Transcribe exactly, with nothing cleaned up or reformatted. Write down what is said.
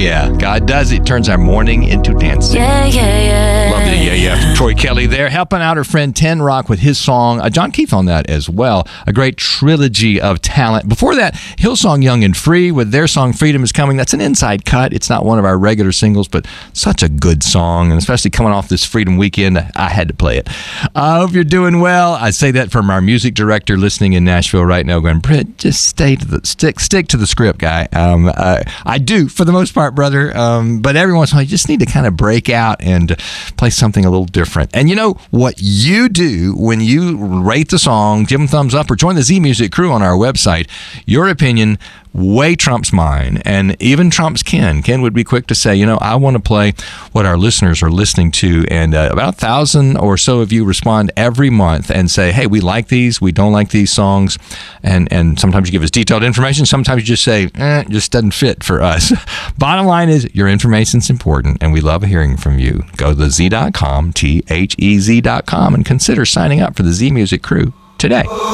yeah. God does it. Turns our mourning into dancing. Yeah, yeah, yeah. Love the yeah, yeah. Troy Kelly there, helping out her friend Ten Rock with his song. Uh, John Keith on that as well. A great trilogy of talent. Before that, Hillsong Young and Free with their song Freedom Is Coming. That's an inside cut. It's not one of our regular singles, but such a good song. And especially coming off this Freedom Weekend, I had to play it. I hope you're doing well. I say that from our music director listening in Nashville right now, going, Britt, just stay to the stick, stick to the script, guy. Um, uh, I do for the most part, brother. Um, but every once in a while, you just need to kind of break out and play something a little different. And you know what you do when you rate the song, give them thumbs up, or join the Z Music crew on our website. Your opinion way trumps mine, and even trumps Ken. Ken would be quick to say, you know, I want to play what our listeners are listening to, and uh, about a thousand or so of you respond every month and say, hey, we like these, we don't like these songs, and and sometimes you give us detailed information, sometimes you just say, eh, it just doesn't fit for us. Bottom line is, your information's important, and we love hearing from you. Go to Z dot com, T H E Z dot com, and consider signing up for the Z Music crew today.